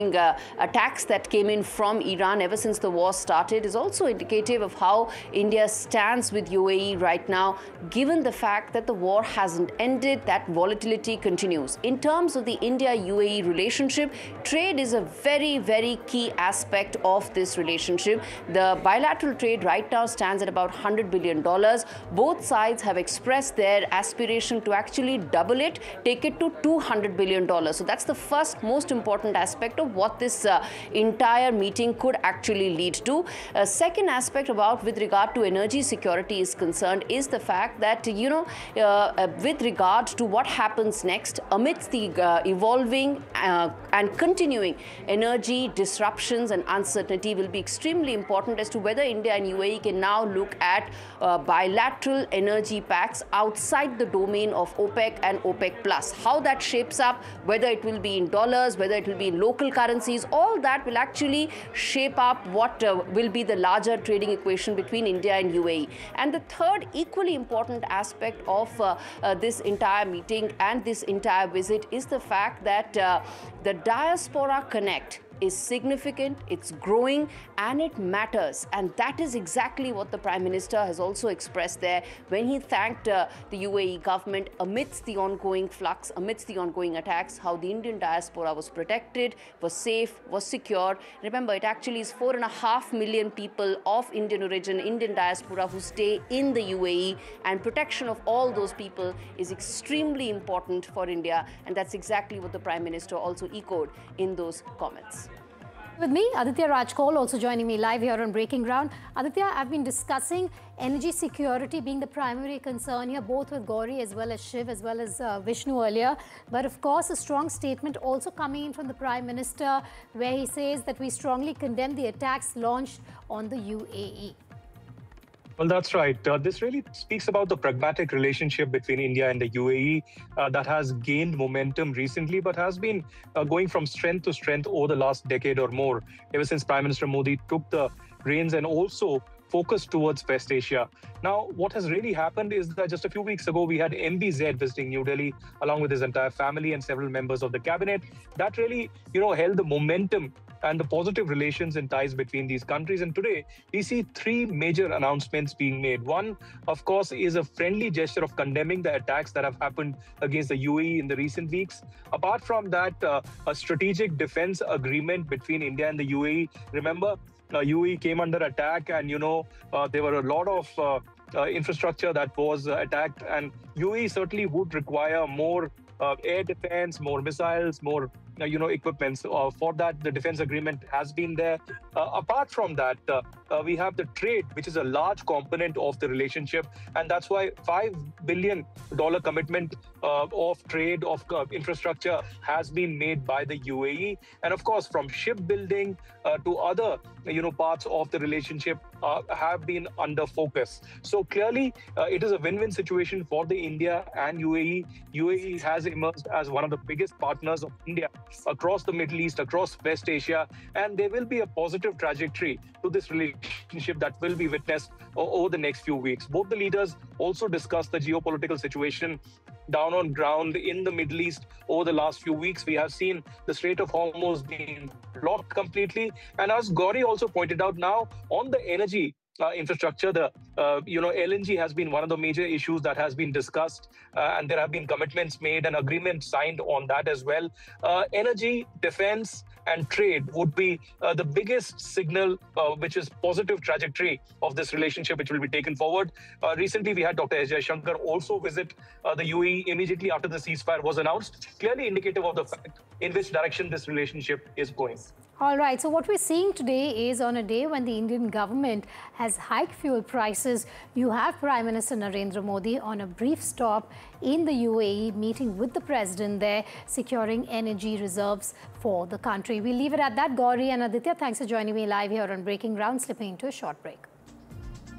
attacks that came in from Iran ever since the war started is also indicative of how India stands with UAE right now, given the fact that the war hasn't ended, that volatility continues. In terms of the India-UAE relationship, trade is a very, very key aspect of this relationship. The bilateral trade right now stands at about $100 billion. Both sides have expressed their aspiration to actually double it, take it to $200 billion. So that's the first most important aspect of what this entire meeting could actually lead to. Second aspect with regard to energy security is concerned is the fact that, with regard to what happens next amidst the evolving and continuing energy disruptions and uncertainty will be extremely important as to whether India and UAE can now look at bilateral energy pacts outside the domain of OPEC and OPEC plus. How that shapes up, whether it will be in dollars, whether it will be in local currencies, all that will actually shape up what will be the larger trading equation between India and UAE. And the third equally important aspect of this entire meeting and this entire visit is the fact that the Diaspora Connect is significant, it's growing, and it matters. And that is exactly what the Prime Minister has also expressed there when he thanked the UAE government amidst the ongoing flux, amidst the ongoing attacks, how the Indian diaspora was protected, was safe, was secure. Remember, it actually is 4.5 million people of Indian origin, Indian diaspora who stay in the UAE, and protection of all those people is extremely important for India. And that's exactly what the Prime Minister also echoed in those comments. With me, Aditya Rajkol, also joining me live here on Breaking Ground. Aditya, I've been discussing energy security being the primary concern here, both with Gauri as well as Shiv, as well as Vishnu earlier. But of course, a strong statement also coming in from the Prime Minister, where he says that we strongly condemn the attacks launched on the UAE. Well, that's right. This really speaks about the pragmatic relationship between India and the UAE that has gained momentum recently, but has been going from strength to strength over the last decade or more, ever since Prime Minister Modi took the reins and also focused towards West Asia. Now, what has really happened is that just a few weeks ago, we had MBZ visiting New Delhi, along with his entire family and several members of the cabinet. That really, held the momentum and the positive relations and ties between these countries. And today, we see three major announcements being made. One, of course, is a friendly gesture of condemning the attacks that have happened against the UAE in the recent weeks. Apart from that, a strategic defense agreement between India and the UAE. Remember, UAE came under attack, and there were a lot of infrastructure that was attacked, and UAE certainly would require more air defense, more missiles, more equipments. For that, the defense agreement has been there. Apart from that, we have the trade, which is a large component of the relationship. And that's why $5 billion commitment of trade, of infrastructure has been made by the UAE. And of course, from shipbuilding to other parts of the relationship have been under focus. So clearly, it is a win-win situation for the India and UAE. UAE has emerged as one of the biggest partners of India across the Middle East, across West Asia, and there will be a positive trajectory to this relationship that will be witnessed over the next few weeks. Both the leaders also discussed the geopolitical situation down on ground in the Middle East. Over the last few weeks, we have seen the Strait of Hormuz being blocked completely. And as Gauri also pointed out, now on the energy infrastructure, the LNG has been one of the major issues that has been discussed, and there have been commitments made and agreements signed on that as well. Energy, defense, and trade would be the biggest signal, which is positive trajectory of this relationship, which will be taken forward. Recently, we had Dr. S. Jaishankar also visit the UAE immediately after the ceasefire was announced, clearly indicative of the fact in which direction this relationship is going. All right, so what we're seeing today is on a day when the Indian government has hiked fuel prices, you have Prime Minister Narendra Modi on a brief stop in the UAE, meeting with the president there, securing energy reserves for the country. We'll leave it at that. Gauri and Aditya, thanks for joining me live here on Breaking Ground, slipping into a short break.